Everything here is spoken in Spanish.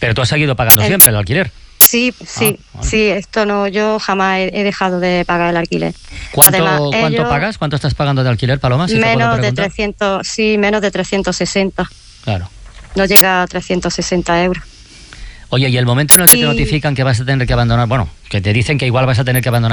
Pero tú has seguido pagando siempre el alquiler. Sí, vale. Sí, esto no, yo jamás he dejado de pagar el alquiler. ¿Cuánto pagas? ¿Cuánto estás pagando de alquiler, Paloma? Si menos de 300, menos de 360. Claro. No llega a 360 euros. Oye, y el momento en el que te notifican que vas a tener que abandonar, bueno, que te dicen que igual vas a tener que abandonar